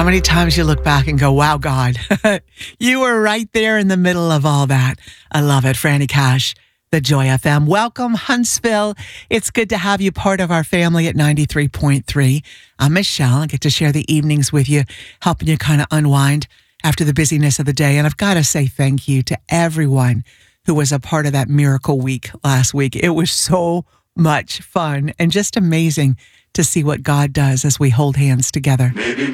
How many times you look back and go, wow, God, you were right there in the middle of all that. I love it. Franny Cash, the Joy FM. Welcome, Huntsville. It's good to have you part of our family at 93.3. I'm Michelle. I get to share the evenings with you, helping you kind of unwind after the busyness of the day. And I've got to say thank you to everyone who was a part of that miracle week last week. It was so much fun and just amazing to see what God does as we hold hands together.